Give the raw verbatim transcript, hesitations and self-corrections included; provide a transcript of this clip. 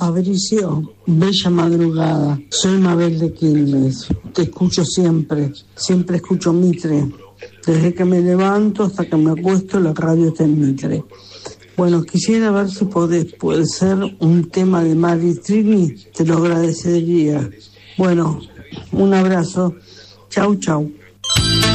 Fabricio, bella madrugada. Soy Mabel de Quilmes. Te escucho siempre, siempre escucho Mitre. Desde que me levanto hasta que me acuesto, la radio está en Mitre. Bueno, quisiera ver si podés, puede ser un tema de Mari Trini, te lo agradecería. Bueno, un abrazo. Chau, chau.